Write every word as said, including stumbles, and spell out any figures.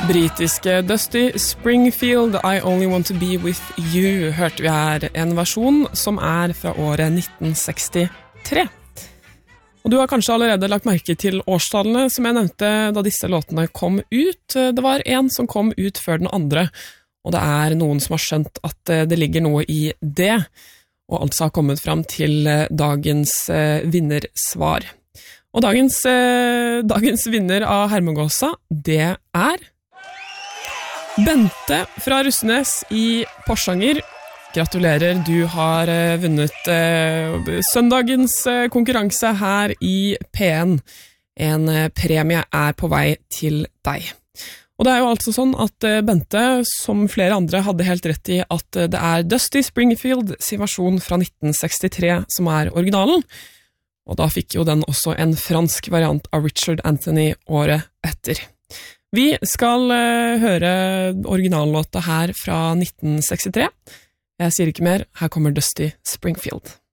Britiske Dusty Springfield, I Only Want To Be With You, hørte vi her en versjon som er fra året nitten sekstitre. Og du har kanskje allerede lagt merke til årstallene som jeg nevnte da disse låtene kom ut. Det var en som kom ut før den andre, og det er noen som har skjønt at det ligger noe i det, og altså har kommet fram til dagens vinnersvar. Og dagens, dagens vinner av Hermegåsa, det er Bente fra Russnes i Porsanger. Gratulerer, du har vunnet eh, søndagens konkurranse her i P N. En premie er på vei til deg. Og det er jo altså sånn at Bente, som flere andre, hadde helt rett i at det er Dusty Springfield sin versjon fra nitten sekstitre som er originalen. Og da fikk jo den også en fransk variant av Richard Anthony året etter. Vi skal eh, høre originallåta her fra nitten sekstitre. Jeg sier ikke mer, her kommer Dusty Springfield.